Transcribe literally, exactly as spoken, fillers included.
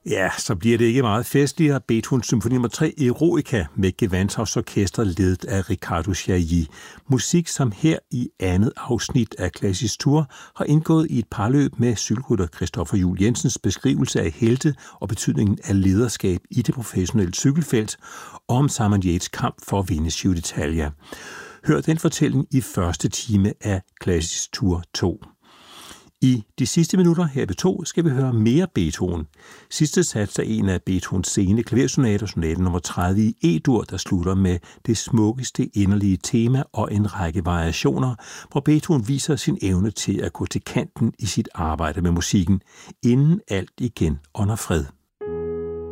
Ja, så bliver det ikke meget festligere. Beethovens symfoni nummer tre, Eroica, med Gewandhaus Orkester ledet af Riccardo Chailly. Musik, som her i andet afsnit af Klassisk Tour har indgået i et parløb med cykelrytter Christoffer Juel Jensens beskrivelse af helte og betydningen af lederskab i det professionelle cykelfelt, og om Simon Yates kamp for at vinde Giro d'Italia. Hør den fortælling i første time af Klassisk Tour to. I de sidste minutter her ved to skal vi høre mere Beethoven. Sidste sats er en af Beethovens sene klaversonater, sonaten nummer tredive i E-dur, der slutter med det smukkeste inderlige tema og en række variationer, hvor Beethoven viser sin evne til at gå til kanten i sit arbejde med musikken, inden alt igen under fred.